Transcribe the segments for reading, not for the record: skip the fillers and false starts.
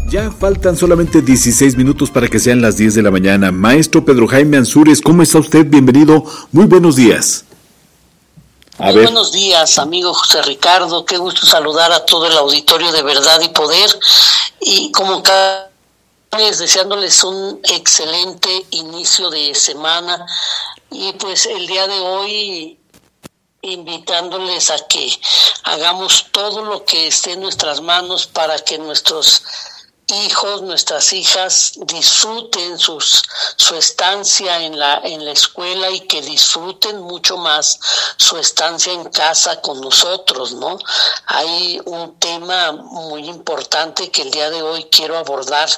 Ya faltan solamente 16 minutos para que sean las 10 de la mañana. Maestro Pedro Jaime Ansúrez, ¿cómo está usted? Bienvenido. Muy buenos días. Buenos días, amigo José Ricardo. Qué gusto saludar a todo el auditorio de Verdad y Poder. Y como cada vez, deseándoles un excelente inicio de semana. Y pues el día de hoy, invitándoles a que hagamos todo lo que esté en nuestras manos para que nuestros hijos, nuestras hijas disfruten su estancia en la escuela y que disfruten mucho más su estancia en casa con nosotros, ¿no? Hay un tema muy importante que el día de hoy quiero abordar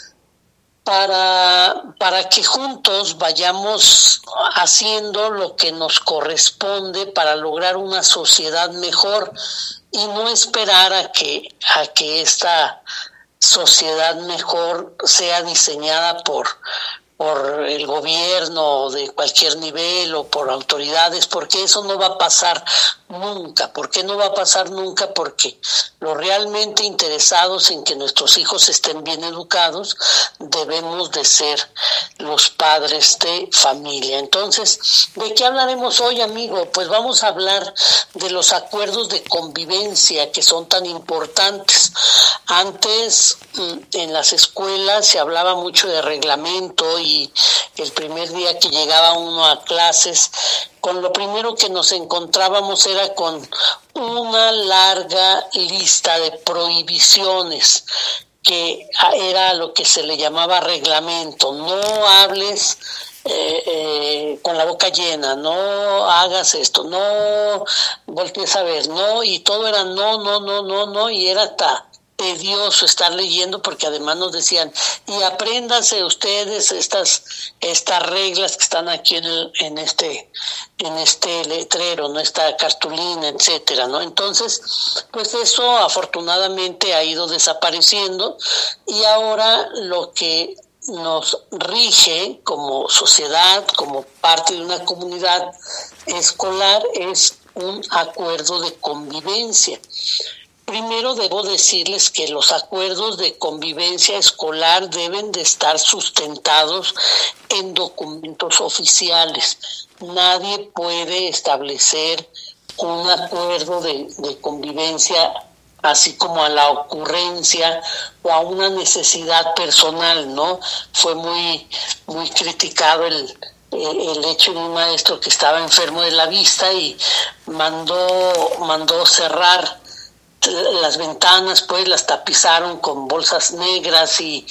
para que juntos vayamos haciendo lo que nos corresponde para lograr una sociedad mejor y no esperar a que esta sociedad mejor sea diseñada por el gobierno de cualquier nivel o por autoridades, porque eso no va a pasar nunca. ¿Por qué no va a pasar nunca? Porque los realmente interesados en que nuestros hijos estén bien educados debemos de ser los padres de familia. Entonces, ¿de qué hablaremos hoy, amigo? Pues vamos a hablar de los acuerdos de convivencia que son tan importantes. Antes, en las escuelas se hablaba mucho de reglamento y el primer día que llegaba uno a clases, con lo primero que nos encontrábamos era con una larga lista de prohibiciones, que era lo que se le llamaba reglamento. No hables con la boca llena, no hagas esto, no voltees a ver, no, y todo era no, y era hasta tedioso estar leyendo, porque además nos decían, y apréndanse ustedes estas reglas que están aquí en este letrero, ¿no? Esta cartulina, etcétera, ¿no? Entonces, pues eso afortunadamente ha ido desapareciendo y ahora lo que nos rige como sociedad, como parte de una comunidad escolar, es un acuerdo de convivencia. Primero debo decirles que los acuerdos de convivencia escolar deben de estar sustentados en documentos oficiales. Nadie puede establecer un acuerdo de convivencia así como a la ocurrencia o a una necesidad personal, ¿no? Fue muy criticado el hecho de un maestro que estaba enfermo de la vista y mandó cerrar las ventanas, pues las tapizaron con bolsas negras y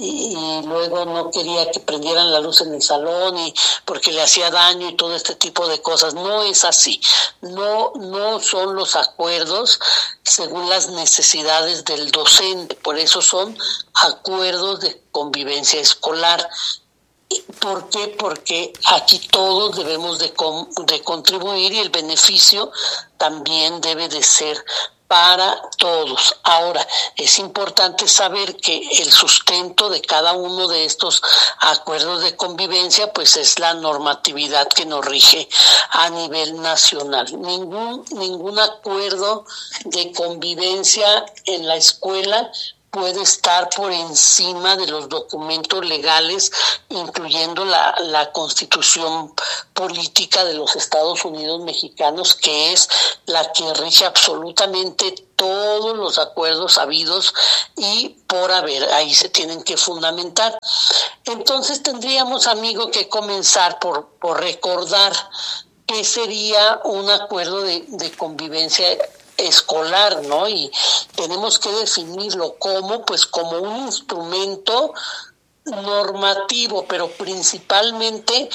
luego no quería que prendieran la luz en el salón y porque le hacía daño y todo este tipo de cosas. No es así. No son los acuerdos según las necesidades del docente. Por eso son acuerdos de convivencia escolar. ¿Por qué? Porque aquí todos debemos de contribuir y el beneficio también debe de ser para todos. Ahora, es importante saber que el sustento de cada uno de estos acuerdos de convivencia, pues es la normatividad que nos rige a nivel nacional. Ningún acuerdo de convivencia en la escuela puede estar por encima de los documentos legales, incluyendo la Constitución Política de los Estados Unidos Mexicanos, que es la que rige absolutamente todos los acuerdos habidos y por haber. Ahí se tienen que fundamentar. Entonces tendríamos, amigo, que comenzar por recordar qué sería un acuerdo de convivencia escolar, ¿no? Y tenemos que definirlo como un instrumento normativo, pero principalmente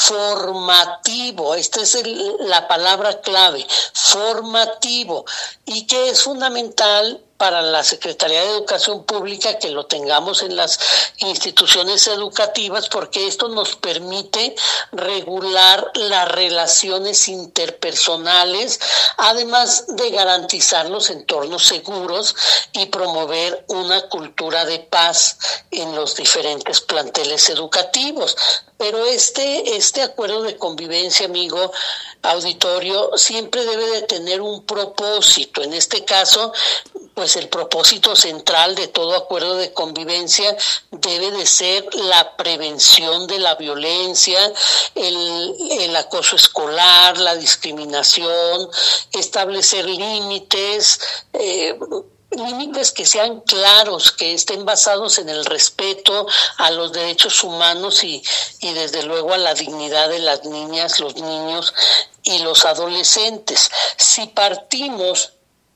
formativo. Esta es la palabra clave, formativo, y que es fundamental para la Secretaría de Educación Pública que lo tengamos en las instituciones educativas, porque esto nos permite regular las relaciones interpersonales, además de garantizar los entornos seguros y promover una cultura de paz en los diferentes planteles educativos. Pero este acuerdo de convivencia, amigo auditorio, siempre debe de tener un propósito. En este caso, pues el propósito central de todo acuerdo de convivencia debe de ser la prevención de la violencia, el acoso escolar, la discriminación, establecer límites, límites que sean claros, que estén basados en el respeto a los derechos humanos y desde luego a la dignidad de las niñas, los niños y los adolescentes. Si partimos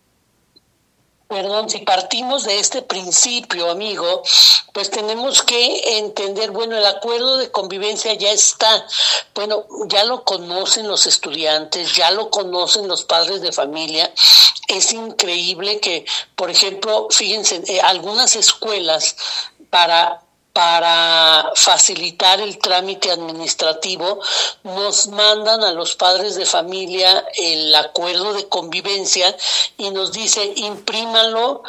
de este principio, amigo, pues tenemos que entender, bueno, el acuerdo de convivencia ya está, bueno, ya lo conocen los estudiantes, ya lo conocen los padres de familia. Es increíble que, por ejemplo, fíjense, algunas escuelas para facilitar el trámite administrativo, nos mandan a los padres de familia el acuerdo de convivencia y nos dice, imprímalo,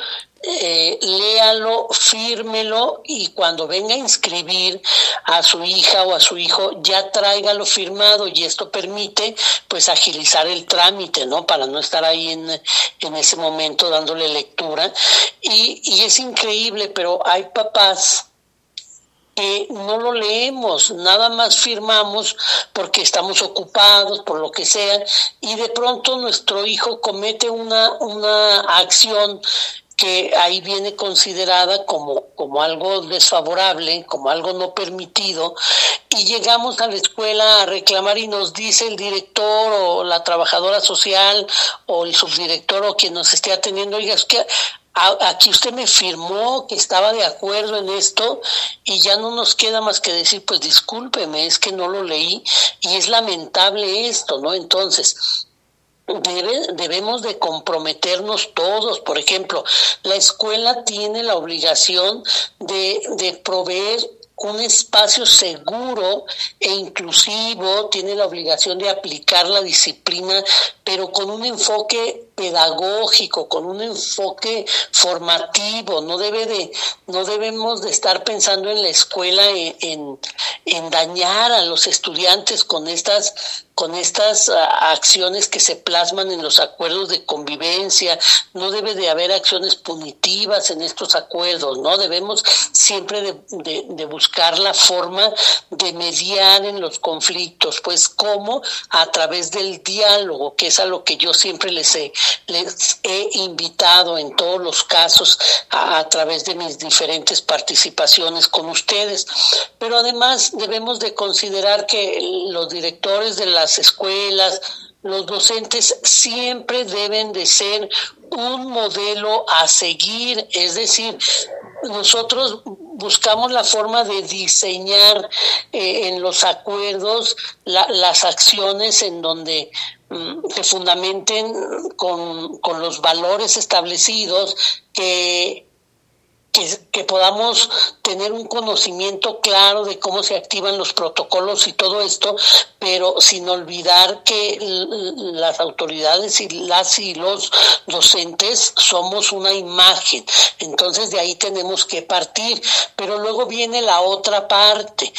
léalo, fírmelo y cuando venga a inscribir a su hija o a su hijo ya tráigalo firmado, y esto permite pues agilizar el trámite, ¿no? Para no estar ahí en ese momento dándole lectura y es increíble, pero hay papás que no lo leemos, nada más firmamos porque estamos ocupados, por lo que sea, y de pronto nuestro hijo comete una acción que ahí viene considerada como algo desfavorable, como algo no permitido, y llegamos a la escuela a reclamar y nos dice el director o la trabajadora social o el subdirector o quien nos esté atendiendo, oiga, es que aquí usted me firmó que estaba de acuerdo en esto, y ya no nos queda más que decir, pues discúlpeme, es que no lo leí, y es lamentable esto, ¿no? Entonces, debemos de comprometernos todos. Por ejemplo, la escuela tiene la obligación de proveer un espacio seguro e inclusivo, tiene la obligación de aplicar la disciplina, pero con un enfoque pedagógico, con un enfoque formativo. No debemos de estar pensando en la escuela en dañar a los estudiantes con estas acciones que se plasman en los acuerdos de convivencia. No debe de haber acciones punitivas en estos acuerdos, ¿no? Debemos siempre de buscar la forma de mediar en los conflictos, pues cómo, a través del diálogo, que es a lo que yo siempre les he invitado en todos los casos a través de mis diferentes participaciones con ustedes. Pero además debemos de considerar que los directores de las escuelas, los docentes siempre deben de ser un modelo a seguir, es decir, nosotros buscamos la forma de diseñar en los acuerdos las acciones en donde se fundamenten con los valores establecidos, que podamos tener un conocimiento claro de cómo se activan los protocolos y todo esto, pero sin olvidar que las autoridades y los docentes somos una imagen. Entonces de ahí tenemos que partir, pero luego viene la otra parte,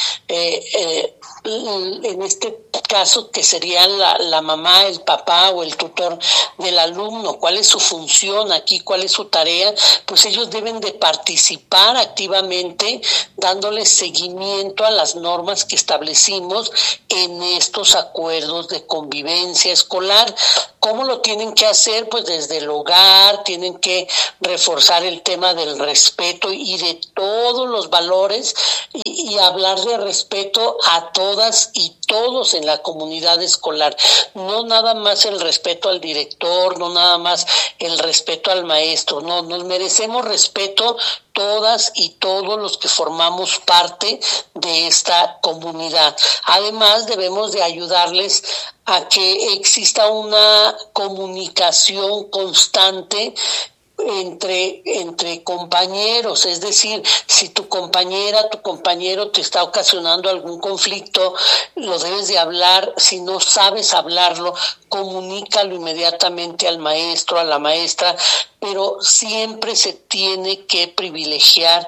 en este caso que sería la mamá, el papá o el tutor del alumno. ¿Cuál es su función aquí? ¿Cuál es su tarea? Pues ellos deben de participar activamente, dándoles seguimiento a las normas que establecimos en estos acuerdos de convivencia escolar. ¿Cómo lo tienen que hacer? Pues desde el hogar tienen que reforzar el tema del respeto y de todos los valores y hablar de respeto a todas y todos en la comunidad escolar. No nada más el respeto al director, no nada más el respeto al maestro, no, nos merecemos respeto todas y todos los que formamos parte de esta comunidad. Además, debemos de ayudarles a que exista una comunicación constante entre compañeros, es decir, si tu compañera, tu compañero te está ocasionando algún conflicto, lo debes de hablar. Si no sabes hablarlo, comunícalo inmediatamente al maestro, a la maestra, pero siempre se tiene que privilegiar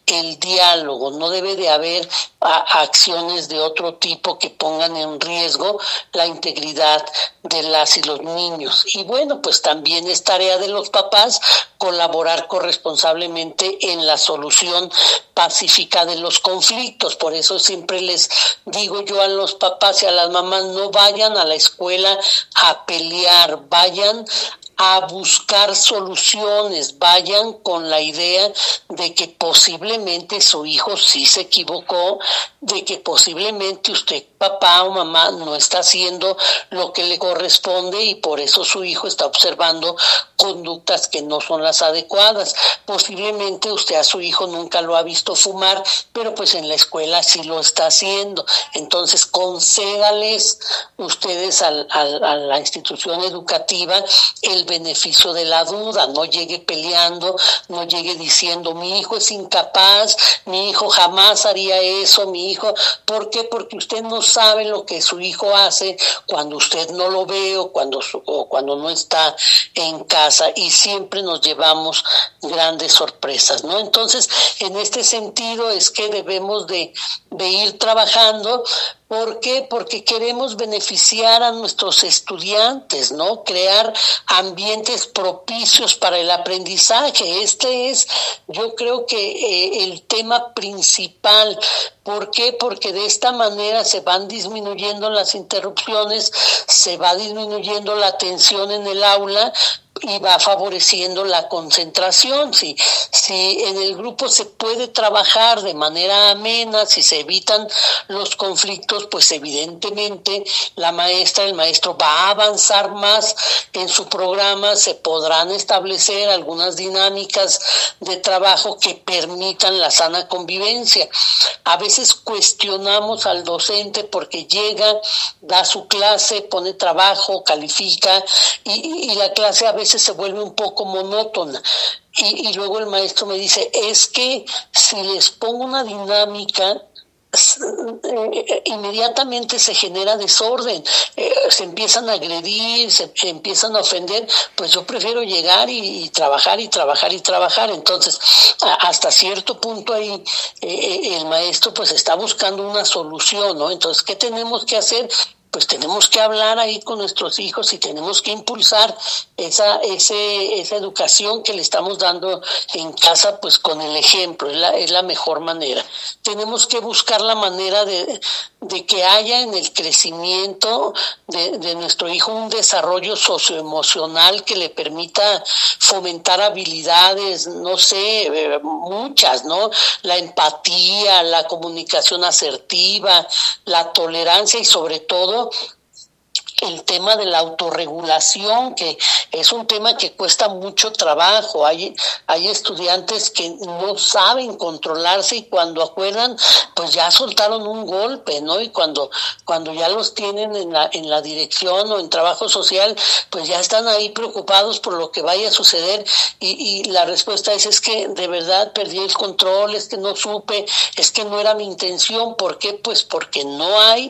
el diálogo, no debe de haber acciones de otro tipo que pongan en riesgo la integridad de las y los niños. Y bueno, pues también es tarea de los papás colaborar corresponsablemente en la solución pacífica de los conflictos. Por eso siempre les digo yo a los papás y a las mamás, no vayan a la escuela a pelear, vayan a buscar soluciones, vayan con la idea de que posiblemente su hijo sí se equivocó, de que posiblemente usted, papá o mamá, no está haciendo lo que le corresponde y por eso su hijo está observando conductas que no son las adecuadas. Posiblemente usted a su hijo nunca lo ha visto fumar, pero pues en la escuela sí lo está haciendo. Entonces concédales ustedes a la institución educativa el beneficio de la duda, no llegue peleando, no llegue diciendo mi hijo es incapaz, mi hijo jamás haría eso, mi hijo, ¿por qué? Porque usted no sabe lo que su hijo hace cuando usted no lo ve o cuando no está en casa, y siempre nos llevamos grandes sorpresas, ¿no? Entonces, en este sentido es que debemos de ir trabajando. ¿Por qué? Porque queremos beneficiar a nuestros estudiantes, ¿no? Crear ambientes propicios para el aprendizaje. Este es, yo creo que el tema principal. ¿Por qué? Porque de esta manera se van disminuyendo las interrupciones, se va disminuyendo la tensión en el aula y va favoreciendo la concentración. Si en el grupo se puede trabajar de manera amena, si se evitan los conflictos, pues evidentemente la maestra, el maestro va a avanzar más en su programa, se podrán establecer algunas dinámicas de trabajo que permitan la sana convivencia. A veces cuestionamos al docente porque llega, da su clase, pone trabajo, califica y la clase a veces se vuelve un poco monótona. Y luego el maestro me dice, es que si les pongo una dinámica, inmediatamente se genera desorden, se empiezan a agredir, se empiezan a ofender, pues yo prefiero llegar y trabajar. Entonces, hasta cierto punto ahí el maestro pues está buscando una solución, ¿no? Entonces, ¿qué tenemos que hacer? Pues tenemos que hablar ahí con nuestros hijos y tenemos que impulsar esa educación que le estamos dando en casa, pues con el ejemplo, es la mejor manera. Tenemos que buscar la manera de que haya en el crecimiento de nuestro hijo un desarrollo socioemocional que le permita fomentar habilidades, no sé, muchas, ¿no? La empatía, la comunicación asertiva, la tolerancia y sobre todo el tema de la autorregulación, que es un tema que cuesta mucho trabajo. Hay estudiantes que no saben controlarse y cuando acuerdan, pues ya soltaron un golpe, ¿no? Y cuando ya los tienen en la dirección o en trabajo social, pues ya están ahí preocupados por lo que vaya a suceder y la respuesta es que de verdad perdí el control, es que no supe, es que no era mi intención. ¿Por qué? Pues porque no hay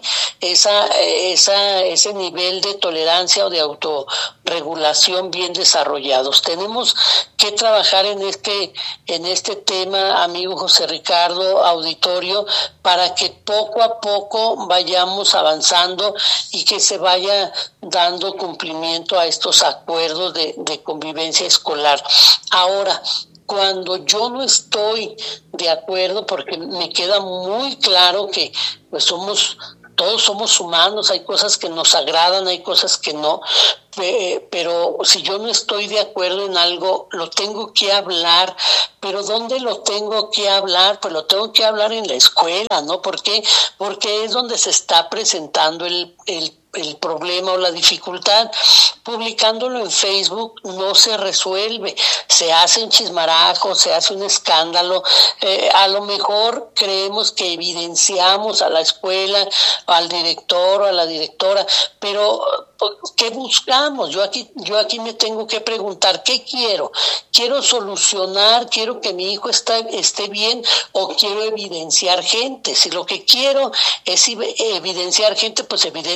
ese nivel de tolerancia o de autorregulación bien desarrollados. Tenemos que trabajar en este tema, amigo José Ricardo, auditorio, para que poco a poco vayamos avanzando y que se vaya dando cumplimiento a estos acuerdos de convivencia escolar. Ahora, cuando yo no estoy de acuerdo, porque me queda muy claro que pues todos somos humanos, hay cosas que nos agradan, hay cosas que no, pero si yo no estoy de acuerdo en algo, lo tengo que hablar. ¿Pero dónde lo tengo que hablar? Pues lo tengo que hablar en la escuela, ¿no? ¿Por qué? Porque es donde se está presentando el problema o la dificultad. Publicándolo en Facebook no se resuelve, se hace un chismarajo, se hace un escándalo. A lo mejor creemos que evidenciamos a la escuela, al director o a la directora, pero ¿qué buscamos? Yo aquí me tengo que preguntar, ¿qué quiero? ¿Quiero solucionar? ¿Quiero que mi hijo esté bien? ¿O quiero evidenciar gente? Si lo que quiero es evidenciar gente, pues evidentemente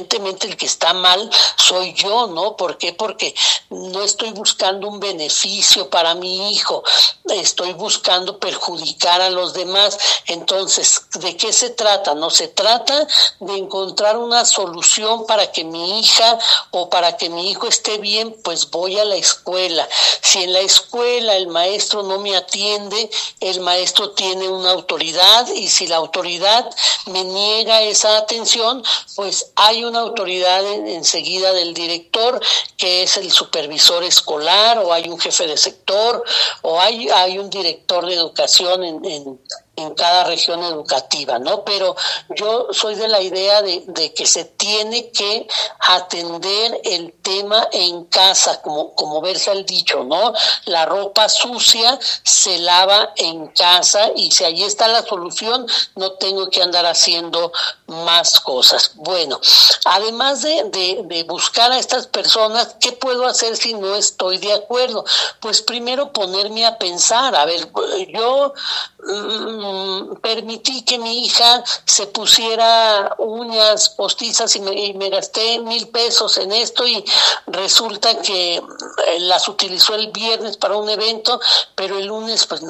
el que está mal soy yo, ¿no? ¿Por qué? Porque no estoy buscando un beneficio para mi hijo, estoy buscando perjudicar a los demás. Entonces, ¿de qué se trata? No se trata de encontrar una solución para que mi hija o para que mi hijo esté bien, pues voy a la escuela. Si en la escuela el maestro no me atiende, el maestro tiene una autoridad, y si la autoridad me niega esa atención, pues hay una autoridad enseguida del director, que es el supervisor escolar, o hay un jefe de sector, o hay un director de educación en cada región educativa, ¿no? Pero yo soy de la idea de que se tiene que atender el tema en casa, como versa el dicho, ¿no? La ropa sucia se lava en casa, y si ahí está la solución, no tengo que andar haciendo más cosas. Bueno, además de buscar a estas personas, ¿qué puedo hacer si no estoy de acuerdo? Pues primero ponerme a pensar, a ver, yo permití que mi hija se pusiera uñas postizas y me gasté 1,000 pesos en esto, y resulta que las utilizó el viernes para un evento, pero el lunes pues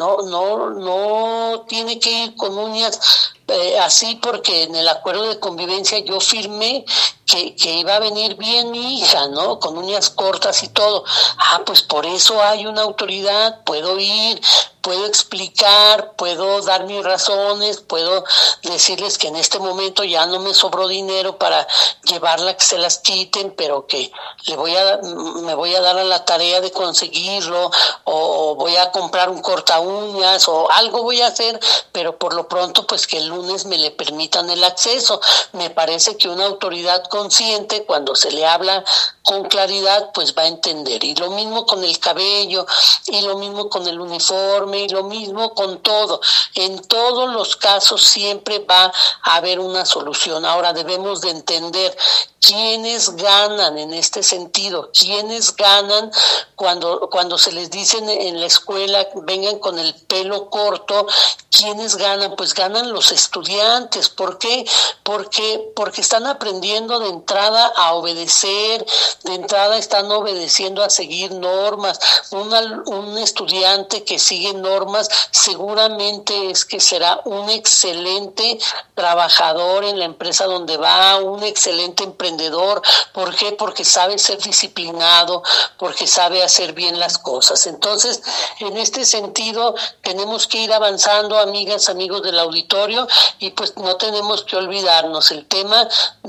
no tiene que ir con uñas así, porque en el acuerdo de convivencia yo firmé que iba a venir bien mi hija, ¿no? Con uñas cortas y todo. Pues por eso hay una autoridad, puedo ir, puedo explicar, puedo dar mis razones, puedo decirles que en este momento ya no me sobró dinero para llevarla, que se las quiten, pero que me voy a dar a la tarea de conseguirlo, o voy a comprar un corta uñas, o algo voy a hacer, pero por lo pronto pues que el lunes me le permitan el acceso. Me parece que una autoridad consciente, cuando se le habla con claridad, pues va a entender. Y lo mismo con el cabello, y lo mismo con el uniforme, y lo mismo con todo. En todos los casos siempre va a haber una solución. Ahora debemos de entender quiénes ganan en este sentido, quiénes ganan cuando se les dice en la escuela vengan con el pelo corto. ¿Quiénes ganan? Pues ganan los estudiantes. ¿Por qué? Porque están aprendiendo de entrada a obedecer, de entrada están obedeciendo a seguir normas. Un estudiante que sigue normas seguramente es que será un excelente trabajador en la empresa donde va, un excelente emprendedor. ¿Por qué? Porque sabe ser disciplinado, porque sabe hacer bien las cosas. Entonces, en este sentido, tenemos que ir avanzando, amigas, amigos del auditorio, y pues no tenemos que olvidarnos. El tema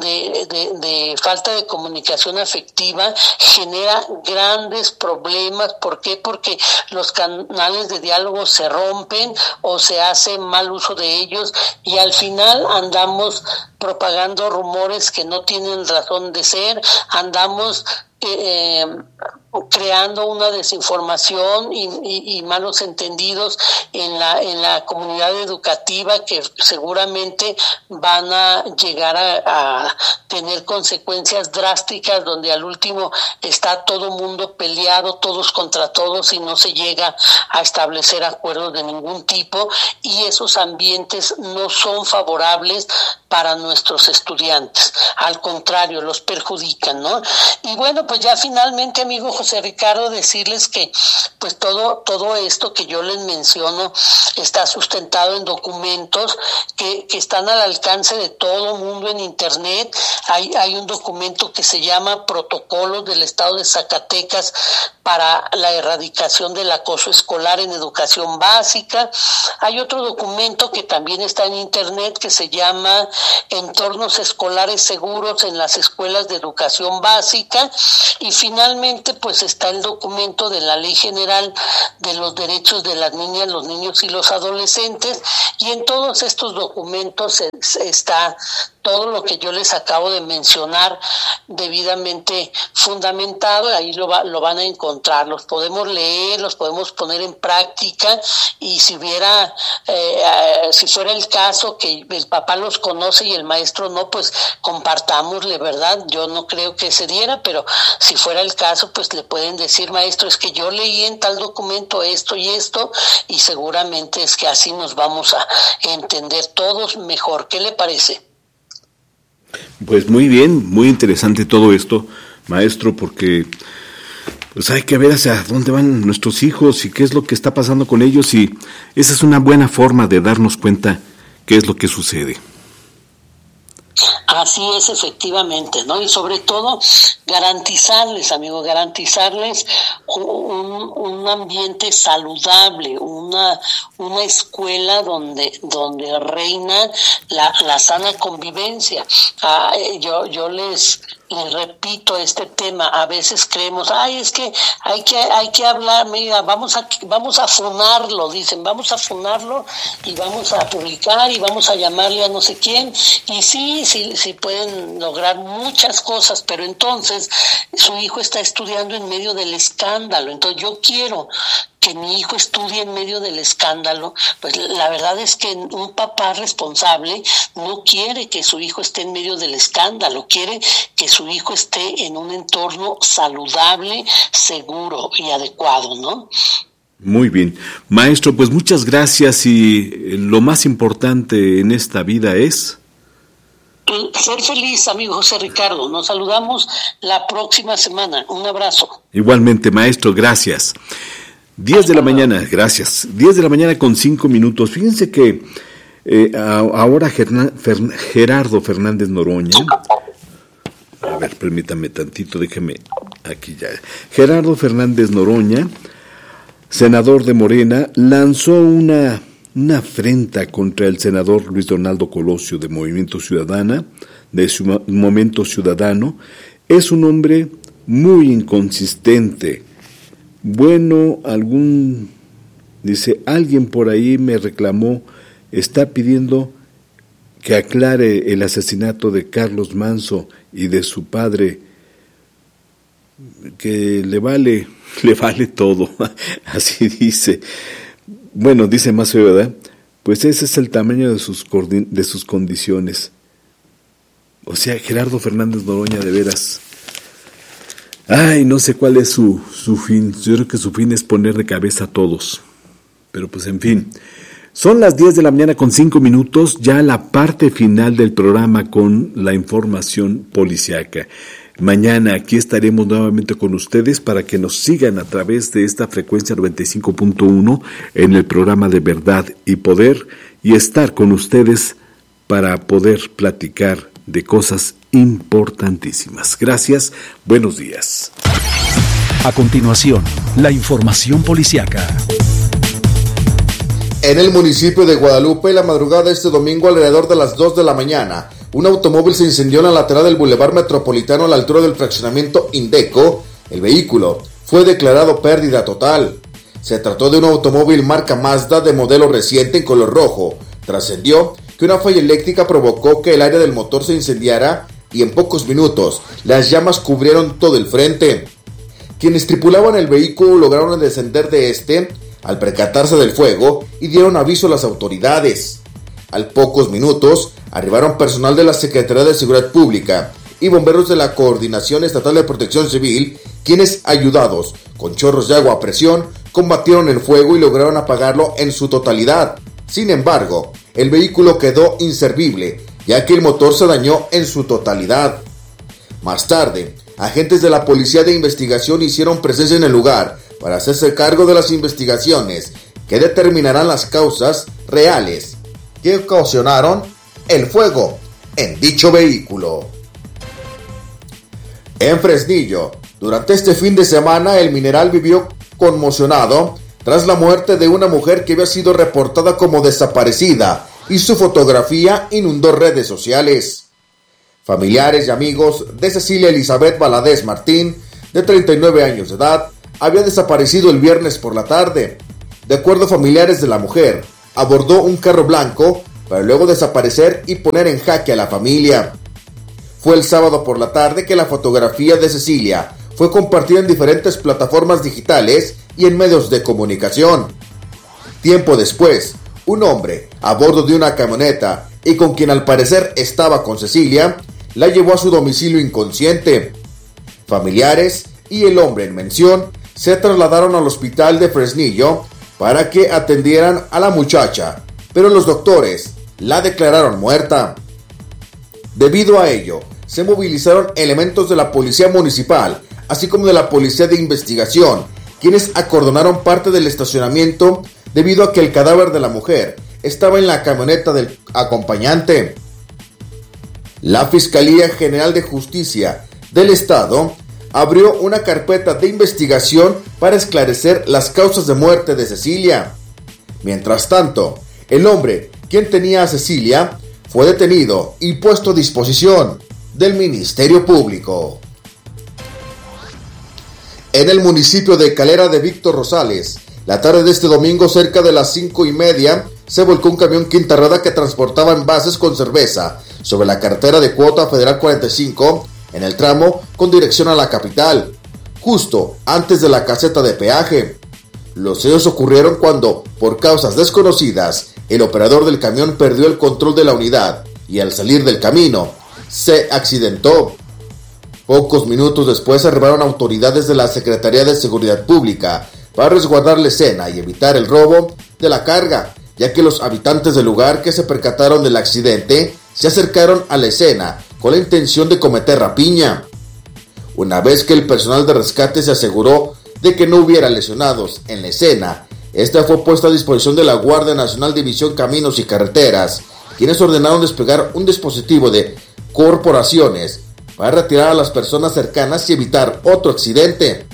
de falta de comunicación afectiva genera grandes problemas. ¿Por qué? Porque los canales de diálogo se rompen o se hace mal uso de ellos, y al final andamos propagando rumores que no tienen razón de ser, andamos creando una desinformación y malos entendidos en la comunidad educativa, que seguramente van a llegar a tener consecuencias drásticas, donde al último está todo mundo peleado, todos contra todos, y no se llega a establecer acuerdos de ningún tipo, y esos ambientes no son favorables para nuestros estudiantes, al contrario, los perjudican, ¿no? Y bueno, pues ya finalmente, amigo José Ricardo, decirles que pues todo esto que yo les menciono está sustentado en documentos que están al alcance de todo mundo en internet. Hay un documento que se llama Protocolos del Estado de Zacatecas para la erradicación del acoso escolar en educación básica. Hay otro documento que también está en internet que se llama Entornos Escolares Seguros en las Escuelas de Educación Básica. Y finalmente pues está el documento de la Ley General de los Derechos de las Niñas, los Niños y los Adolescentes, y en todos estos documentos está todo lo que yo les acabo de mencionar debidamente fundamentado. Ahí lo van a encontrar, los podemos leer, los podemos poner en práctica, y si fuera el caso que el papá los conoce y el maestro no, pues compartámosle, ¿verdad? Yo no creo que se diera, pero si fuera el caso, pues le pueden decir: maestro, es que yo leí en tal documento esto y esto, y seguramente es que así nos vamos a entender todos mejor. ¿Qué le parece? Pues muy bien, muy interesante todo esto, maestro, porque pues hay que ver hacia dónde van nuestros hijos y qué es lo que está pasando con ellos, y esa es una buena forma de darnos cuenta qué es lo que sucede. Así es, efectivamente, ¿no? Y sobre todo garantizarles, amigos, garantizarles un ambiente saludable, una escuela donde reina la sana convivencia. Yo les repito este tema. A veces creemos, es que hay que hablar, mira, vamos a funarlo, dicen, vamos a funarlo y vamos a publicar y vamos a llamarle a no sé quién, y sí pueden lograr muchas cosas, pero entonces su hijo está estudiando en medio del escándalo. Entonces yo quiero que mi hijo estudie en medio del escándalo. Pues la verdad es que un papá responsable no quiere que su hijo esté en medio del escándalo, quiere que su hijo esté en un entorno saludable, seguro y adecuado, ¿no? Muy bien. Maestro, pues muchas gracias, y lo más importante en esta vida es ser feliz, amigo José Ricardo. Nos saludamos la próxima semana. Un abrazo. Igualmente, maestro, gracias. 10 de la mañana, gracias. 10 de la mañana con 5 minutos. Fíjense que ahora Gerardo Fernández Noroña. A ver, permítame tantito, déjeme aquí ya. Gerardo Fernández Noroña, senador de Morena, lanzó una afrenta contra el senador Luis Donaldo Colosio de Movimiento Ciudadano. Es un hombre muy inconsistente. Bueno, alguien por ahí me reclamó, está pidiendo que aclare el asesinato de Carlos Manso y de su padre, que le vale todo, así dice. Bueno, dice más feo, ¿verdad? Pues ese es el tamaño de sus condiciones. O sea, Gerardo Fernández Noroña, de veras. No sé cuál es su fin. Yo creo que su fin es poner de cabeza a todos. Pero pues en fin. Son las 10 de la mañana con 5 minutos, ya la parte final del programa con la información policiaca. Mañana aquí estaremos nuevamente con ustedes para que nos sigan a través de esta frecuencia 95.1 en el programa de Verdad y Poder, y estar con ustedes para poder platicar de cosas importantísimas. Gracias, buenos días. A continuación, la información policiaca. En el municipio de Guadalupe, la madrugada de este domingo, alrededor de las 2 de la mañana, un automóvil se incendió en la lateral del Boulevard Metropolitano a la altura del fraccionamiento Indeco. El vehículo fue declarado pérdida total. Se trató de un automóvil marca Mazda de modelo reciente en color rojo. Trascendió que una falla eléctrica provocó que el área del motor se incendiara y en pocos minutos las llamas cubrieron todo el frente. Quienes tripulaban el vehículo lograron descender de este al percatarse del fuego y dieron aviso a las autoridades. Al pocos minutos arribaron personal de la Secretaría de Seguridad Pública y bomberos de la Coordinación Estatal de Protección Civil, quienes, ayudados con chorros de agua a presión, combatieron el fuego y lograron apagarlo en su totalidad. Sin embargo, el vehículo quedó inservible, ya que el motor se dañó en su totalidad. Más tarde, agentes de la Policía de Investigación hicieron presencia en el lugar para hacerse cargo de las investigaciones que determinarán las causas reales que ocasionaron el fuego en dicho vehículo. En Fresnillo, durante este fin de semana, el Mineral vivió conmocionado tras la muerte de una mujer que había sido reportada como desaparecida y su fotografía inundó redes sociales. Familiares y amigos de Cecilia Elizabeth Valadez Martín, de 39 años de edad, había desaparecido el viernes por la tarde. De acuerdo a familiares de la mujer, abordó un carro blanco para luego desaparecer y poner en jaque a la familia. Fue el sábado por la tarde que la fotografía de Cecilia fue compartida en diferentes plataformas digitales y en medios de comunicación. Tiempo después, un hombre a bordo de una camioneta y con quien al parecer estaba con Cecilia, la llevó a su domicilio inconsciente. Familiares y el hombre en mención se trasladaron al hospital de Fresnillo para que atendieran a la muchacha, pero los doctores la declararon muerta. Debido a ello, se movilizaron elementos de la Policía Municipal, así como de la Policía de Investigación, quienes acordonaron parte del estacionamiento debido a que el cadáver de la mujer estaba en la camioneta del acompañante. La Fiscalía General de Justicia del Estado abrió una carpeta de investigación para esclarecer las causas de muerte de Cecilia. Mientras tanto, el hombre, quien tenía a Cecilia, fue detenido y puesto a disposición del Ministerio Público. En el municipio de Calera de Víctor Rosales, la tarde de este domingo, cerca de las 5:30, se volcó un camión Quinta Rueda que transportaba envases con cerveza sobre la carretera de Cuota Federal 45 en el tramo con dirección a la capital, justo antes de la caseta de peaje. Los hechos ocurrieron cuando, por causas desconocidas, el operador del camión perdió el control de la unidad y al salir del camino, se accidentó. Pocos minutos después arribaron autoridades de la Secretaría de Seguridad Pública para resguardar la escena y evitar el robo de la carga, ya que los habitantes del lugar que se percataron del accidente se acercaron a la escena con la intención de cometer rapiña. Una vez que el personal de rescate se aseguró de que no hubiera lesionados en la escena, esta fue puesta a disposición de la Guardia Nacional División Caminos y Carreteras, quienes ordenaron desplegar un dispositivo de corporaciones para retirar a las personas cercanas y evitar otro accidente.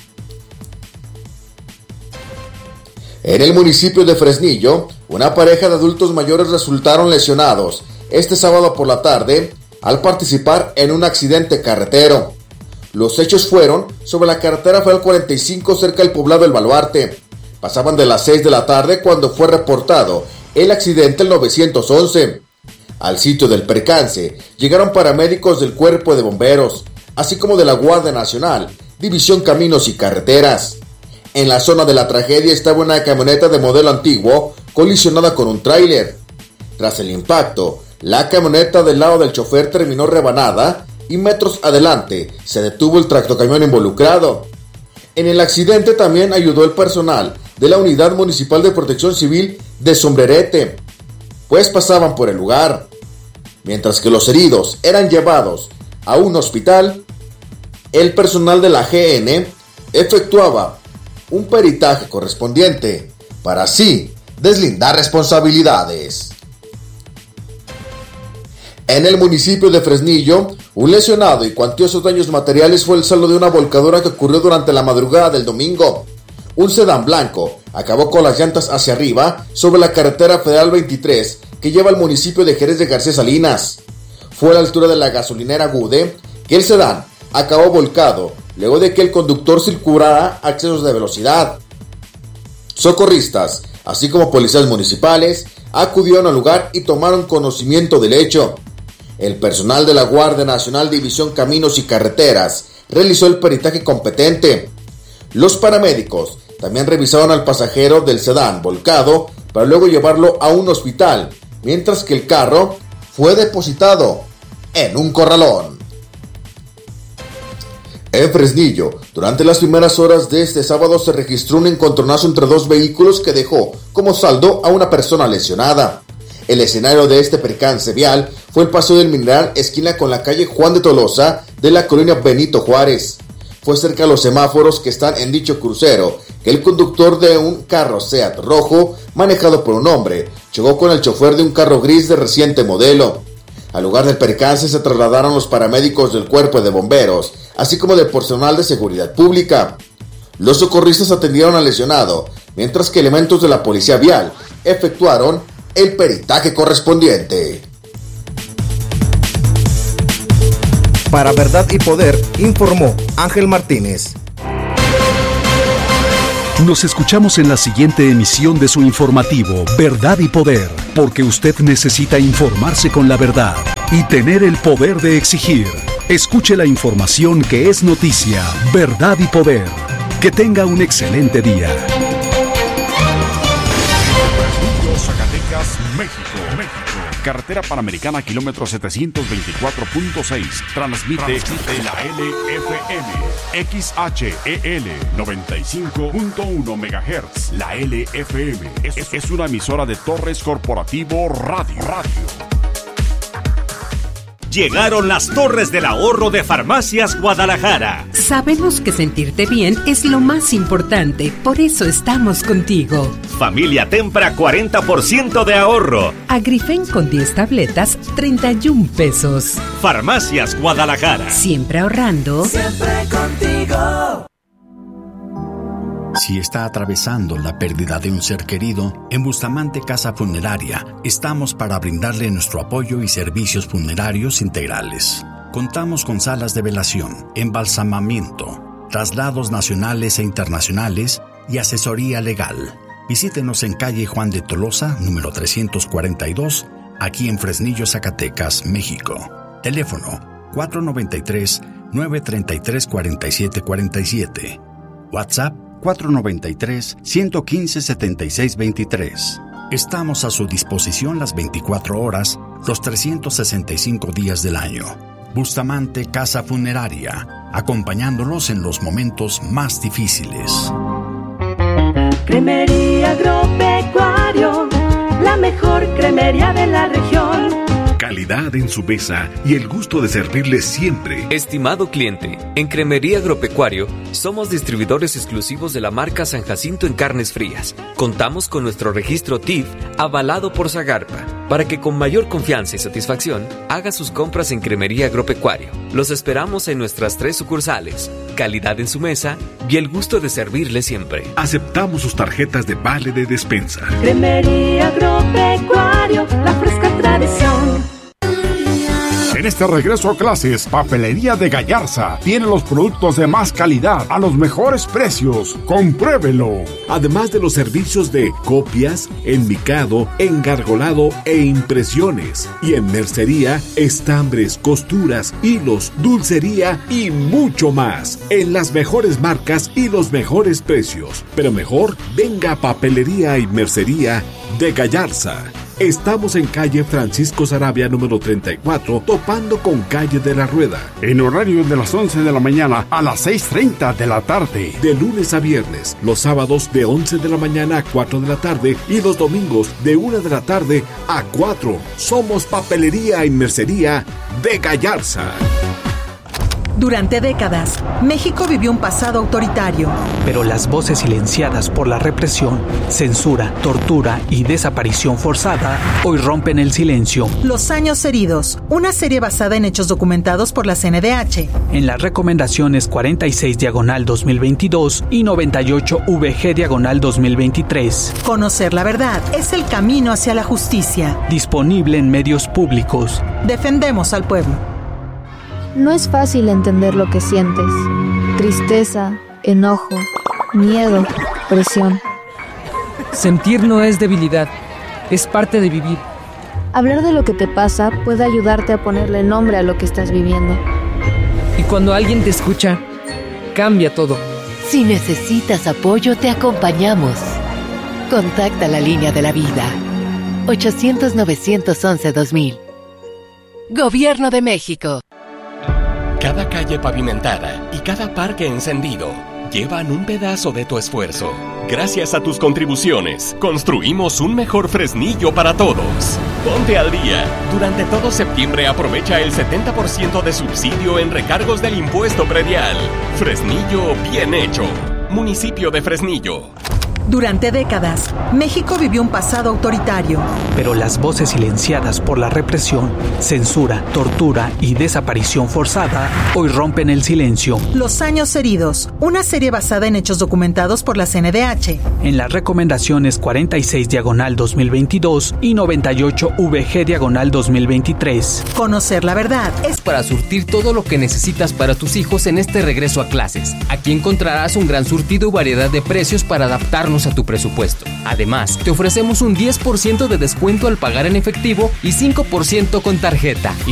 En el municipio de Fresnillo, una pareja de adultos mayores resultaron lesionados este sábado por la tarde al participar en un accidente carretero. Los hechos fueron sobre la carretera federal 45 cerca del poblado El Baluarte. Pasaban de las 6 de la tarde cuando fue reportado el accidente al 911. Al sitio del percance llegaron paramédicos del Cuerpo de Bomberos, así como de la Guardia Nacional, División Caminos y Carreteras. En la zona de la tragedia estaba una camioneta de modelo antiguo colisionada con un tráiler. Tras el impacto, la camioneta del lado del chofer terminó rebanada y metros adelante se detuvo el tractocamión involucrado. En el accidente también ayudó el personal de la Unidad Municipal de Protección Civil de Sombrerete, pues pasaban por el lugar. Mientras que los heridos eran llevados a un hospital, el personal de la GN efectuaba un peritaje correspondiente para así deslindar responsabilidades. En el municipio de Fresnillo, un lesionado y cuantiosos daños materiales fue el saldo de una volcadura que ocurrió durante la madrugada del domingo. Un sedán blanco acabó con las llantas hacia arriba sobre la carretera federal 23 que lleva al municipio de Jerez de García Salinas. Fue a la altura de la gasolinera Gude que el sedán acabó volcado luego de que el conductor circulara a excesos de velocidad. Socorristas, así como policías municipales, acudieron al lugar y tomaron conocimiento del hecho. El personal de la Guardia Nacional División Caminos y Carreteras realizó el peritaje competente. Los paramédicos también revisaron al pasajero del sedán volcado para luego llevarlo a un hospital, mientras que el carro fue depositado en un corralón. En Fresnillo, durante las primeras horas de este sábado se registró un encontronazo entre dos vehículos que dejó como saldo a una persona lesionada. El escenario de este percance vial fue el Paseo del Mineral, esquina con la calle Juan de Tolosa de la colonia Benito Juárez. Fue cerca de los semáforos que están en dicho crucero que el conductor de un carro Seat rojo, manejado por un hombre, chocó con el chofer de un carro gris de reciente modelo. Al lugar del percance se trasladaron los paramédicos del Cuerpo de Bomberos, así como del personal de seguridad pública. Los socorristas atendieron al lesionado, mientras que elementos de la policía vial efectuaron el peritaje correspondiente. Para Verdad y Poder, informó Ángel Martínez. Nos escuchamos en la siguiente emisión de su informativo Verdad y Poder, porque usted necesita informarse con la verdad y tener el poder de exigir. Escuche la información que es noticia, Verdad y Poder. Que tenga un excelente día. Zacatecas, México. Carretera Panamericana, kilómetro 724.6. Transmite la LFM. XHEL 95.1 MHz. La LFM es una emisora de Torres Corporativo Radio. Llegaron las Torres del Ahorro de Farmacias Guadalajara. Sabemos que sentirte bien es lo más importante, por eso estamos contigo. Familia Tempra, 40% de ahorro. Agrifen con 10 tabletas, 31 pesos. Farmacias Guadalajara. Siempre ahorrando. Siempre contigo. Si está atravesando la pérdida de un ser querido, en Bustamante Casa Funeraria estamos para brindarle nuestro apoyo y servicios funerarios integrales. Contamos con salas de velación, embalsamamiento, traslados nacionales e internacionales y asesoría legal. Visítenos en calle Juan de Tolosa, número 342, aquí en Fresnillo, Zacatecas, México. Teléfono 493-933-4747. WhatsApp 493-115-7623. Estamos a su disposición las 24 horas, los 365 días del año. Bustamante Casa Funeraria, acompañándolos en los momentos más difíciles. Cremería Agropecuario, la mejor cremería de la región. Calidad en su mesa y el gusto de servirle siempre. Estimado cliente, en Cremería Agropecuario somos distribuidores exclusivos de la marca San Jacinto en carnes frías. Contamos con nuestro registro TIF avalado por Zagarpa para que con mayor confianza y satisfacción haga sus compras en Cremería Agropecuario. Los esperamos en nuestras 3 sucursales. Calidad en su mesa y el gusto de servirle siempre. Aceptamos sus tarjetas de vale de despensa. Cremería Agropecuario, la fresca tradición. En este regreso a clases, Papelería de Gallarza tiene los productos de más calidad a los mejores precios. ¡Compruébelo! Además de los servicios de copias, enmicado, engargolado e impresiones. Y en mercería, estambres, costuras, hilos, dulcería y mucho más. En las mejores marcas y los mejores precios. Pero mejor, venga a Papelería y Mercería de Gallarza. Estamos en calle Francisco Sarabia, número 34, topando con calle de la Rueda. En horario de las 11 de la mañana a las 6:30 de la tarde. De lunes a viernes, los sábados de 11 de la mañana a 4 de la tarde y los domingos de 1 de la tarde a 4. Somos Papelería y Mercería de Gallarza. Durante décadas, México vivió un pasado autoritario. Pero las voces silenciadas por la represión, censura, tortura y desaparición forzada hoy rompen el silencio. Los años heridos, una serie basada en hechos documentados por la CNDH. En las recomendaciones 46/2022 y 98-VG/2023. Conocer la verdad es el camino hacia la justicia. Disponible en medios públicos. Defendemos al pueblo. No es fácil entender lo que sientes. Tristeza, enojo, miedo, presión. Sentir no es debilidad, es parte de vivir. Hablar de lo que te pasa puede ayudarte a ponerle nombre a lo que estás viviendo. Y cuando alguien te escucha, cambia todo. Si necesitas apoyo, te acompañamos. Contacta la línea de la vida. 800-911-2000. Gobierno de México. Cada calle pavimentada y cada parque encendido llevan un pedazo de tu esfuerzo. Gracias a tus contribuciones, construimos un mejor Fresnillo para todos. Ponte al día. Durante todo septiembre aprovecha el 70% de subsidio en recargos del impuesto predial. Fresnillo bien hecho. Municipio de Fresnillo. Durante décadas, México vivió un pasado autoritario. Pero las voces silenciadas por la represión, censura, tortura y desaparición forzada hoy rompen el silencio. Los años heridos, una serie basada en hechos documentados por la CNDH. En las recomendaciones 46/2022 y 98-VG/2023. Conocer la verdad es para surtir todo lo que necesitas para tus hijos en este regreso a clases. Aquí encontrarás un gran surtido y variedad de precios para adaptarnos a tu presupuesto. Además, te ofrecemos un 10% de descuento al pagar en efectivo y 5% con tarjeta.